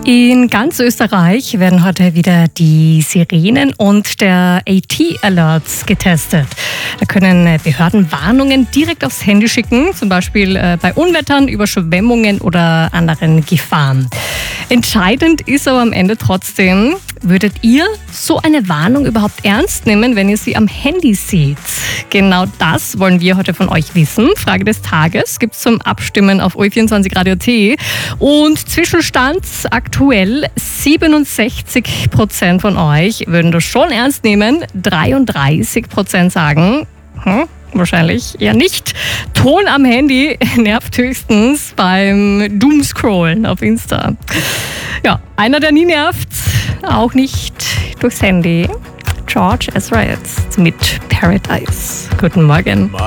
In ganz Österreich werden heute wieder die Sirenen und der AT-Alerts getestet. Da können Behörden Warnungen direkt aufs Handy schicken, zum Beispiel bei Unwettern, Überschwemmungen oder anderen Gefahren. Entscheidend ist aber am Ende trotzdem, würdet ihr so eine Warnung überhaupt ernst nehmen, wenn ihr sie am Handy seht? Genau das wollen wir heute von euch wissen. Frage des Tages gibt es zum Abstimmen auf OE24 Radio.at. Und Zwischenstand aktuell 67% von euch würden das schon ernst nehmen. 33% sagen, wahrscheinlich eher nicht. Ton am Handy nervt höchstens beim Doomscrollen auf Insta. Ja, einer, der nie nervt, auch nicht durchs Handy. George Ezra jetzt mit Paradise. Guten Morgen.